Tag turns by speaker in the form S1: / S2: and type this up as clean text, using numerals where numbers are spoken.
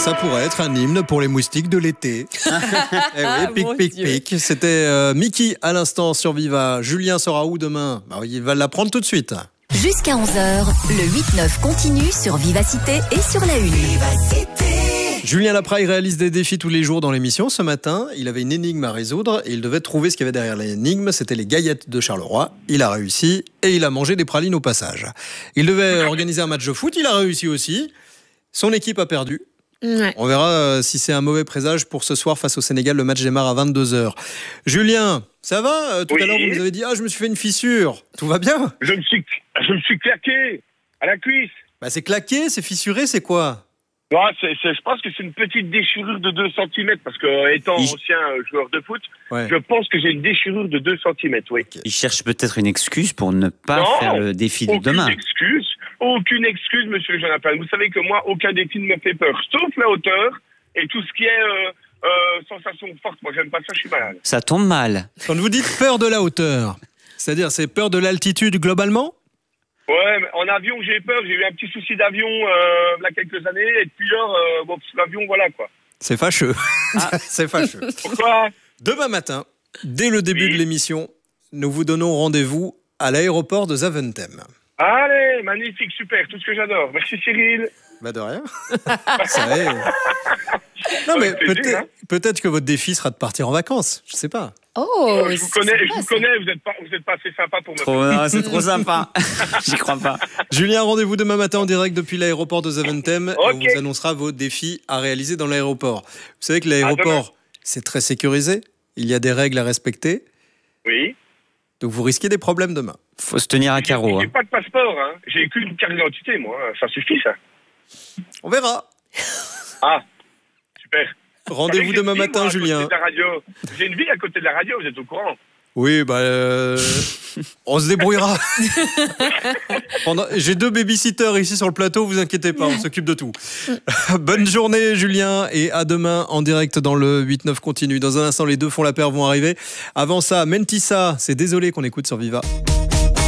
S1: ça pourrait être un hymne pour les moustiques de l'été. Eh oui, pic, pic, pic. C'était Mickey à l'instant sur Viva. Julien sera où demain ? Il va l'apprendre tout de suite.
S2: Jusqu'à 11h, le 8-9 continue sur Vivacité et sur la Une.
S1: Julien Lapraille réalise des défis tous les jours dans l'émission. Ce matin, il avait une énigme à résoudre et il devait trouver ce qu'il y avait derrière l'énigme. C'était les Gaillettes de Charleroi. Il a réussi et il a mangé des pralines au passage. Il devait organiser un match de foot. Il a réussi aussi. Son équipe a perdu.
S3: Ouais.
S1: On verra si c'est un mauvais présage pour ce soir face au Sénégal. Le match démarre à 22h. Julien, ça va ? Tout à l'heure, vous nous avez dit « je me suis fait une fissure ». Tout va bien ?
S4: Je me suis claqué à la cuisse.
S1: C'est claqué, c'est fissuré, c'est quoi ?
S4: Je pense que c'est une petite déchirure de 2 cm parce que, étant ancien joueur de foot, je pense que j'ai une déchirure de 2 cm, oui.
S1: Okay.
S5: Il cherche peut-être une excuse pour ne pas faire le défi de demain.
S4: Aucune excuse, monsieur Jonathan. Vous savez que moi, aucun défi ne me fait peur, sauf la hauteur et tout ce qui est sensation forte. Moi, j'aime pas ça, je suis malade.
S5: Ça tombe mal.
S1: Quand vous dites peur de la hauteur, c'est-à-dire c'est peur de l'altitude globalement ?
S4: Ouais, mais en avion, j'ai peur. J'ai eu un petit souci d'avion il y a quelques années. Et depuis lors, l'avion, voilà quoi.
S1: C'est fâcheux. C'est fâcheux.
S4: Pourquoi ?
S1: Demain matin, dès le début de l'émission, nous vous donnons rendez-vous à l'aéroport de Zaventem.
S4: Allez, magnifique, super, tout ce que j'adore. Merci Cyril.
S1: De rien. Ça est. Non, mais peut-être que votre défi sera de partir en vacances. Je sais pas.
S3: Oh,
S4: je vous connais, vous êtes pas assez sympa pour me
S5: faire. C'est trop sympa. J'y crois pas.
S1: Julien, rendez-vous demain matin en direct depuis l'aéroport de Zaventem. On vous annoncera vos défis à réaliser dans l'aéroport. Vous savez que l'aéroport, c'est très sécurisé. Il y a des règles à respecter.
S4: Oui.
S1: Donc vous risquez des problèmes demain.
S5: Faut se tenir à carreau.
S4: J'ai pas de passeport, hein. J'ai qu'une carte d'identité, moi. Ça suffit, ça.
S1: On verra.
S4: Super.
S1: Rendez-vous demain matin, Julien.
S4: J'ai une vie à côté de la radio, vous êtes au courant ?
S1: Oui, on se débrouillera. J'ai 2 babysitters ici sur le plateau, vous inquiétez pas, on s'occupe de tout. Bonne journée, Julien, et à demain en direct dans le 8-9 continue. Dans un instant, les 2 font la paire vont arriver. Avant ça, Mentissa, c'est désolé qu'on écoute sur Viva.